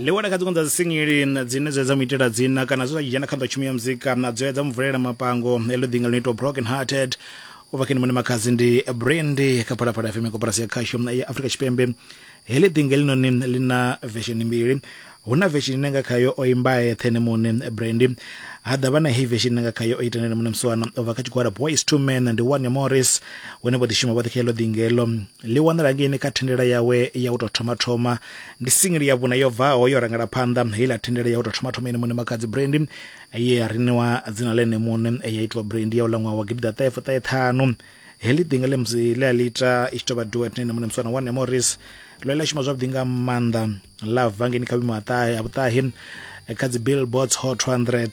lewana kadzi konza singiri dzine dzedza muitira dzina kana zwa jana khanda chumi ya muzika na dzedza mvurela mapango elo dinga lito broken hearted ovakeni mune makazi ndi Brandy kapala pala FM koperasi ya Khasho ya Africa Chipembe hele dinga lino lina version mbili una version nenga khayo oimbaye thene mune Brandy hada bana hi version nenga khayo oitana mune mswana ovakachi kwa Boys to Men and One Morris whenever the shima bathekelo dingelo liwana rangeni kathendera yawe ya utothoma ndi singiri yavuna yova oyo rangala phanda hila thendera ya utothoma ine mune makazi Brandy ye ariniwa dzina lene mune yaitwa Brandy ya ulangwa wa gibda taifo taithano heli dingale mzile alita ishtoba duet ine mune mswana One Morris loela shima zwa dinga manda love vangeni kabima atahe abutahin kazi Billboard's Hot 100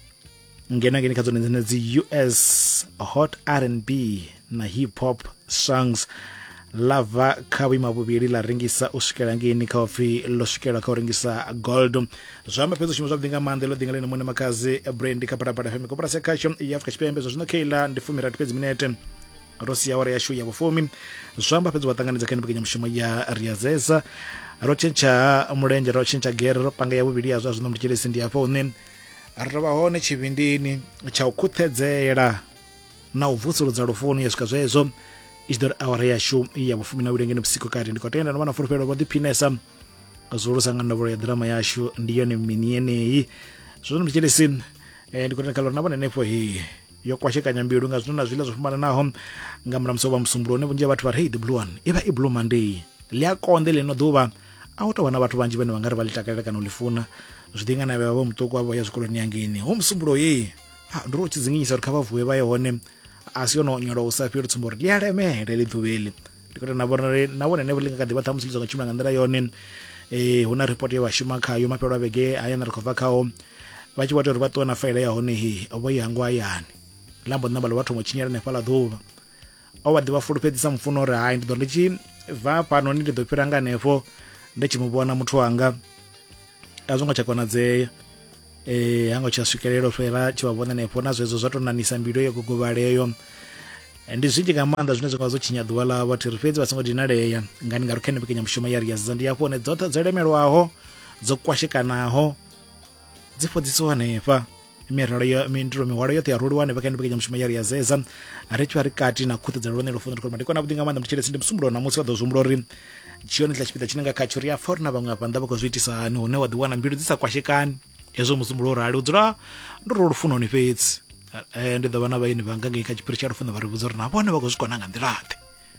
ngena kazo nezi US Hot R&B na hip hop songs lava kabima bubiri la ringisa ushikela ngeni kafi loshikela ka ringisa gold zama pezo shimo zabdinga mandelo dingale mune makazi Brandy kapara para FM kopara se Khasho ya Africa Chipembe zo kila ndifumira tpezi minute rosi ya wara ya shu ya bufumi zamba pezo watanganiza kene bukenya mshimo ya riazeza rochencha mulenje rochencha gero panga ya bubiri yazo zino mchilesi ndi apo ne araba hone chivindini cha ukuthedzera na uvutsuludza lufuni yesika zwezo isdor awara ya shu ya bufumi na ulengene msiko kati ndikotenda na furupelo bodi pinesa azuru sangana bore drama ya shu ndiyo ni miniene yi zino mchilesi ndikotenda kalona nabone nepo hi yokwashika nyambiru ngazuna zwila zofumana naho ngamra msoba msumbulo ne bunje bathu hey the blue one iba I blue Monday liya konde leno duba auto wana bathu banji bene bangari balitakala kana ulifuna zvidinga na babo mtoko abo ya zikoloni yangeni homsumbulo ye ndiro chizinginyisa rikavavuwe bayone asiyono nyoro usafiri tsumboro lyalemele liduveli ndikota nabona nebulinga kadi bathamusilizo ngachuma ngandira yone una report ya washima khayo mapelo abege ayana rikova khawo bachi wato ribatona file ya hone hi obo yangu ayani lambo nabalo bathu mochinyera ne pala duva awadi bafulupedisa mfuno ra hayi ndo ndichi va pano ndi ndo piranga nefo ndechimubona muthu wanga azonga chakwana dze hango chaswikelero fera chibabona nepo nazo ezo zvatonanisa mbiro yekuguvaleyo ndi zvinji kamanda zvinezvo kwazochinya duva lavo kuti rifedzi vasingoti naleya ngani ngarukene pikenya mushoma yari yaziza ndiyapone dzota dzelemerwaho dzokwashikanaho dzifodzisowa nefa miraro ya mindiro miwaro yote yaruliwane vakende pikenya mushoma yari yazeza arichwa rikati na kuthedza rone lofundo ndikona ndikona kudinga manda mchele sinde msumbulo na musi wadozumulori chioni tlachipita chinanga kachuria for na vamwe apanda vakozviitisa ani une wadiwana mbiro dzisakwashikani ezo musumbulo rali udzura ndiro rufuno ni fetsi ndidza vana vaini vangange kachipiri cha rufuno vari kudzora na vone vakozvikona ngandirate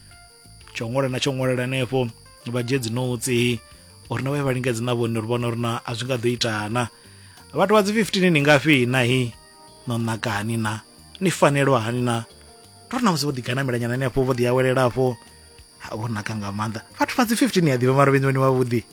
chongorera nepo vajedzi noutsi orina vai valingedzi navo niruvona runa azvingadoitana vatu vadzi 15 ningafi nahi nonakani na nifanelwa hani na rona musi vodiganamira nyana nepo vodiyawelelapo vonakanga manda vatu vadzi 15 yadiva marovenzi wavudi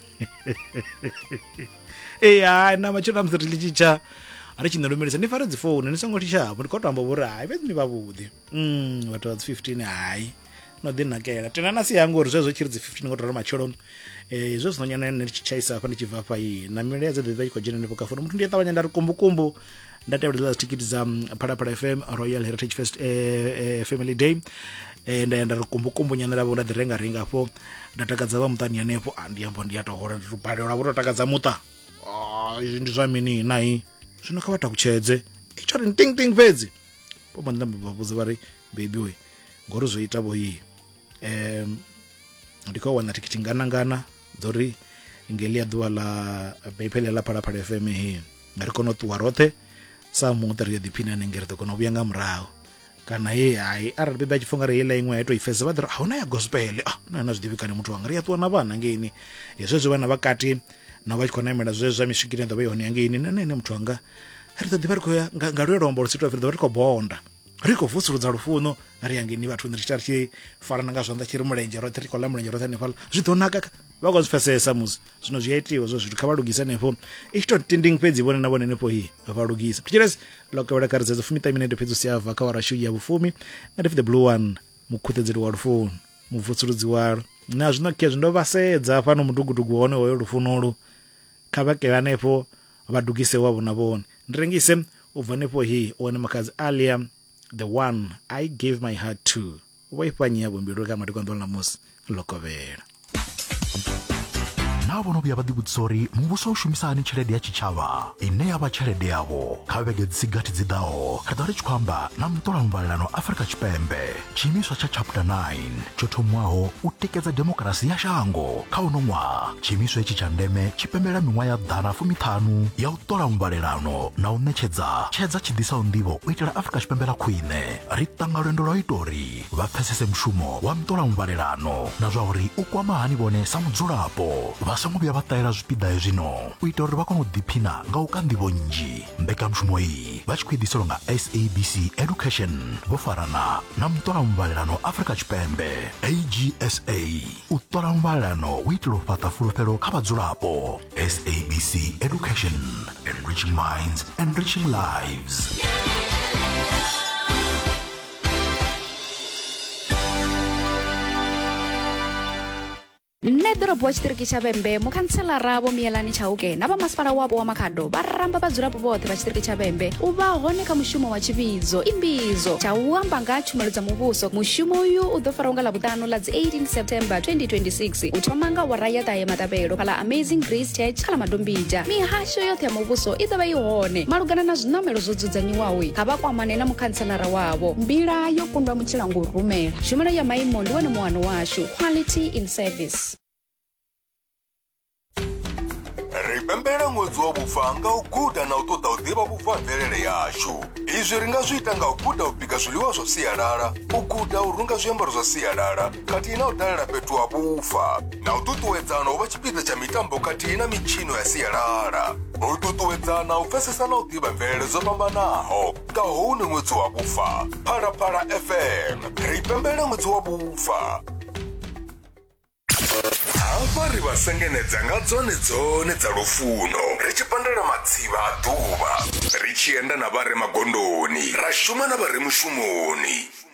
eya na machona msirilichicha arichinorumirisa nifaredzi phone nisangotishapo ndikotamba vura hai vedzi nivavudi vatu vadzi 15 hai nodinakela tenanasi yangu uri zvezvo chiridzi 15 ngotora macholo izvo zvinonyana nerichichaisa apa ndichibva pai namiraya dzedzepa ikojena nepokafona mutu ndiyatavanya ndari kumbukumbu ndatevedzera tikiti za Parapara FM Royal Heritage Fest Family Day ndaenda kumbukumbu nyana ravo ndadzirenga ringapo ndatakadza vamutani yanepo andiyambo ndiyatohora ndiribalera vototakadza muta izvi ndizvamini nai zvinokavata kuchedze ichori ting ting pedzi pomba ndinambabvudza vari baby we ngorizoita boyi ndikowana tikiti ngana dzori ingelia duwa la beipele la Parapara FM hi ngarikono tuwa rothe samuta ri dipina nengerto kono buyanga mrao kana ye hai arabe ba chifunga re yela ingwe yaito ifeza vadra hauna ya gospel na zvidivikane mutu wanga ri atwana vana ngeni yezvo vana vakati na vachikona imela zvezvo misvikire ndo vayoni yangeni nene mutu wanga ri to divar koya ngaro rombo rusito firi ndo bonda riko vutsuludza lufuno ri yangeni vathu ndirichita chi farana nga zvanda chiri mulenje ro triko la mulenje ro tani fala zvidonaka vakozifesesa muzi zvino zviyaitiwa zvo zvikavalugisa nepo ichito tending pedzi vone navone nepo hi vavalugisa pichires lokawela karidza fumita minute pedzi siava kawara shu ya bufumi and if the blue one mukuthedzeri wa lufuno muvutsuludzi waro na zvinoke zvindovasedza pano mudugudugu wone woyo lufunolu kavakeva nepo vadugise wavo navone ndirengise ubva nepo hi one makazi Alia the one I gave my heart to waipanyi yavo mbiru kama tikondola musi lokovera. navono vya vadivutsori muvhuso ushumisani tshelede ya tshitshavha ine yavha tshelede yavo kha vhege dzigathi dzidaho kha ḓa ri tshi khou amba na mutolamuvalelano Afrika Tshipembe tshiimiswa tsha chapter 9 tsho thomiwaho u tikedza demokrasi ya shango kha uno ṅwaha. Tshiimiswa itshi tsha ndeme tshi pembelela miṅwaha ya ḓana fumiṱhanu ya u ṱola muvalelano na u ṋetshedza tshedza tshi ḓisaho nḓivho u itela Afrika Tshipembe ḽa khwiṋe. Ri ṱanga lwendo lwa ita uri vha pfesese mushumo wa muṱola muvalelano na zwa uri u kwama hani vhone sa mudzulapo vha songo vhuya vha ṱahela zwipiḓa hezwino u ita uri vha kone u ḓiphina nga u ka nḓivho nnzhi. Mbekanyamushumo iyi vha tshi khou i ḓiselwa nga SABC Education vho farana na muṱola muvalelano Afrika Tshipembe AGSA. U ṱola muvalelano u itela u fhaṱa fulufhelo kha vhadzulapo. SABC Education, enriching minds, enriching lives. Nne ḓorobo wa tshiṱiriki tsha Vhembe mukhanselara Vho Mielani Chauke na vhamasipala wapo wa Makhado vha ramba vhadzulapo vhoṱhe vha tshiṱiriki tsha Vhembe u vha hone kha mushumo wa tshivhidzo imbidzo tsha u amba nga tshumelo dza muvhuso. Mushumo uyu u ḓo fara nga ḽavhuṱanu ḽa dzi 18 September 2026 u thoma nga wara ya ṱahe matabelo kha ḽa Amazing Grace Church kha ḽa Madombija. Mihasho yoṱhe ya muvhuso i ḓo vha i hone malugana na zwiṋamelo zwo dzudzanyiwaho kha vha kwamane na mukhanselara wavho. Mbila yo kundwa mutshilango u rumela tshumelo ya maimo ndi wone muwano washu, quality in service. Ri pembela ṅwedzi wa vhufa nga u guda na u ṱoḓa u ḓivha vhufa ha mvelele yashu. Izwi ri nga zwi ita nga u guda u bika zwiḽiwa zwa sialala, u guda u runga zwiambaro zwa sialala khathihi na u dalela fhethu ha vhufa, na u ṱuṱuwedzana u vha tshipiḓa tsha mitambo khathihi na mitshino ya sialala. U ṱuṱuwedzana u pfesesa na u ḓivha mvelele dzo fhambanaho nga hune ṅwedzi wa vhufa. Phalaphala FM, ri pembela ṅwedzi wa vhufa. Hafha ri vha sengenedza nga dzone dza lufuno, ri tshi pandela matsivha a ḓuvha, ri tshi enda na vha re magondoni, ra shuma na vha re mushumoni.